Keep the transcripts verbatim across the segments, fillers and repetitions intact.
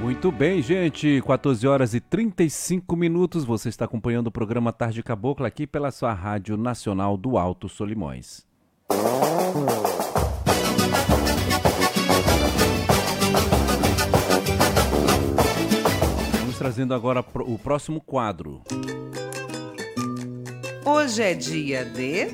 Muito bem, gente. quatorze horas e trinta e cinco minutos. Você está acompanhando o programa Tarde Cabocla aqui pela sua Rádio Nacional do Alto Solimões. Vamos trazendo agora o próximo quadro. Hoje é dia de...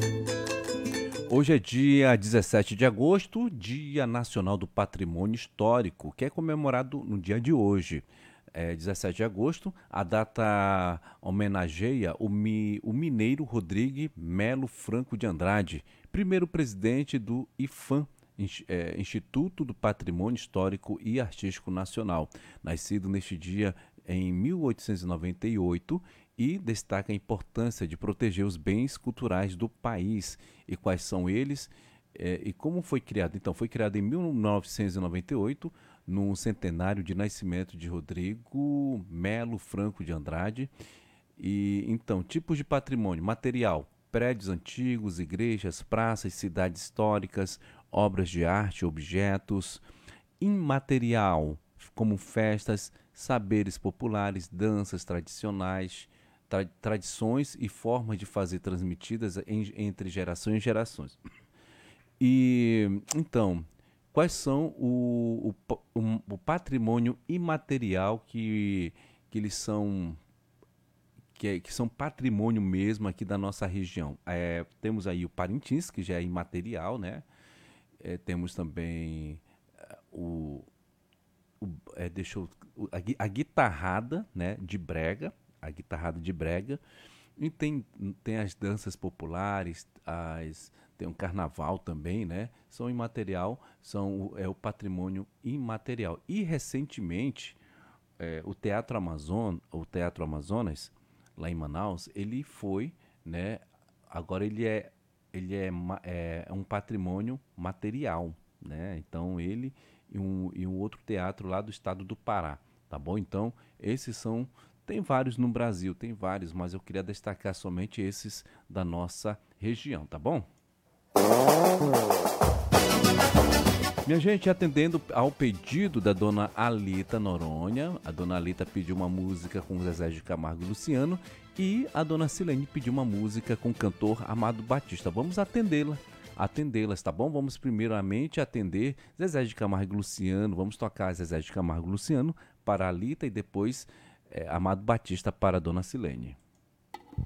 Hoje é dia dezessete de agosto, Dia Nacional do Patrimônio Histórico, que é comemorado no dia de hoje. É dezessete de agosto, a data homenageia o, mi, o mineiro Rodrigo Melo Franco de Andrade, primeiro presidente do IFAM, Instituto do Patrimônio Histórico e Artístico Nacional, nascido neste dia em mil oitocentos e noventa e oito, e destaca a importância de proteger os bens culturais do país. E quais são eles é, e como foi criado? Então, foi criado em mil novecentos e noventa e oito, no centenário de nascimento de Rodrigo Melo Franco de Andrade. E então, tipos de patrimônio: material, prédios antigos, igrejas, praças, cidades históricas, obras de arte, objetos. Imaterial, como festas, saberes populares, danças tradicionais, tra tradições e formas de fazer transmitidas em, entre gerações e gerações. E então, quais são o, o, o, o patrimônio imaterial que, que eles são que, é, que são patrimônio mesmo aqui da nossa região? É, temos aí o Parintins, que já é imaterial, né? É, temos também o, o é, deixa eu, a, a guitarrada, né, de brega, a guitarrada de brega, e tem, tem as danças populares, as, tem o carnaval também, né, são imaterial, são é o patrimônio imaterial. E recentemente é, o Teatro Amazon, o Teatro Amazonas, lá em Manaus, ele foi, né, agora ele é ele é, é um patrimônio material, né? Então ele e um, e um outro teatro lá do estado do Pará, tá bom? Então esses são, tem vários no Brasil, tem vários, mas eu queria destacar somente esses da nossa região, tá bom? Minha gente, atendendo ao pedido da dona Alita Noronha, a dona Alita pediu uma música com Zezé de Camargo e Luciano, e a dona Silene pediu uma música com o cantor Amado Batista. Vamos atendê-la, atendê-las, tá bom? Vamos primeiramente atender Zezé de Camargo e Luciano, vamos tocar Zezé de Camargo e Luciano para a Alita e depois é, Amado Batista para a dona Silene.